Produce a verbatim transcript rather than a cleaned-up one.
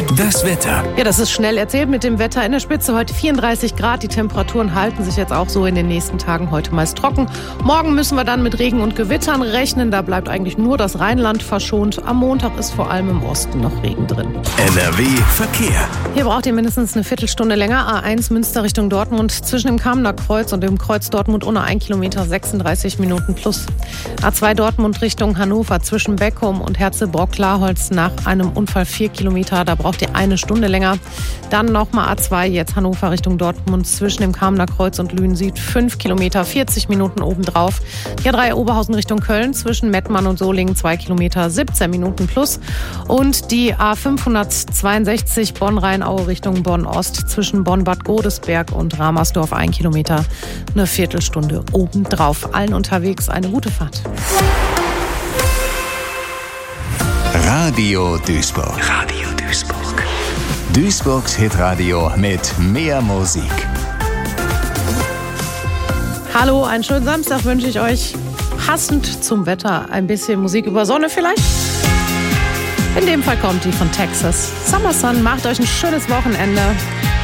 Das Wetter. Ja, das ist schnell erzählt mit dem Wetter. In der Spitze heute vierunddreißig Grad. Die Temperaturen halten sich jetzt auch so in den nächsten Tagen. Heute meist trocken. Morgen müssen wir dann mit Regen und Gewittern rechnen. Da bleibt eigentlich nur das Rheinland verschont. Am Montag ist vor allem im Osten noch Regen drin. N R W Verkehr. Hier braucht ihr mindestens eine Viertelstunde länger. A eins Münster Richtung Dortmund zwischen dem Kamener Kreuz und dem Kreuz Dortmund ohne ein Kilometer sechsunddreißig Minuten plus. A zwei Dortmund Richtung Hannover zwischen Beckum und Herzebrock-Klarholz nach einem Unfall vier Kilometer. Da braucht ihr eine Stunde länger. Dann nochmal A zwei, jetzt Hannover Richtung Dortmund zwischen dem Kamener Kreuz und Lünen Süd fünf Kilometer, vierzig Minuten obendrauf. Die A drei Oberhausen Richtung Köln zwischen Mettmann und Solingen zwei Kilometer, siebzehn Minuten plus. Und die A fünfhundertzweiundsechzig Bonn-Rheinaue Richtung Bonn-Ost zwischen Bonn-Bad Godesberg und Ramersdorf ein Kilometer, eine Viertelstunde obendrauf. Allen unterwegs eine gute Fahrt. Radio Duisburg. Radio Duisburg. Duisburgs Hitradio mit mehr Musik. Hallo, einen schönen Samstag wünsche ich euch. Passend zum Wetter ein bisschen Musik über Sonne vielleicht. In dem Fall kommt die von Texas. Summer Sun, macht euch ein schönes Wochenende.